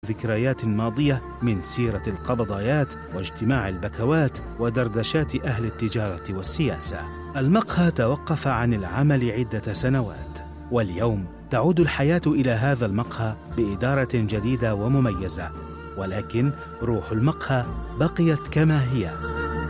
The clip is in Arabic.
ذكريات ماضية من سيرة القبضايات واجتماع البكوات ودردشات أهل التجارة والسياسة. المقهى توقف عن العمل عدة سنوات، واليوم تعود الحياة إلى هذا المقهى بإدارة جديدة ومميزة، ولكن روح المقهى بقيت كما هي.